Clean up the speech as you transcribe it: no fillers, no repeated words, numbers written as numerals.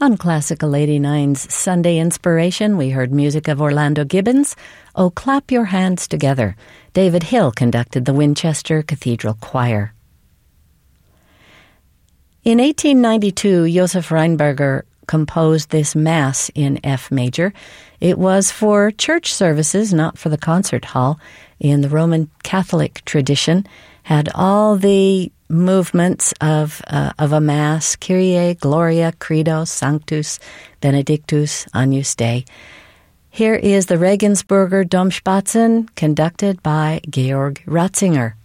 On Classical 89's Sunday Inspiration, we heard music of Orlando Gibbons, "Oh, Clap Your Hands Together." David Hill conducted the Winchester Cathedral Choir. In 1892, Josef Reinberger composed this Mass in F major. It was for church services, not for the concert hall. In the Roman Catholic tradition, had all the movements of a Mass: Kyrie, Gloria, Credo, Sanctus, Benedictus, Agnus Dei. Here is the Regensburger Domspatzen, conducted by Georg Ratzinger.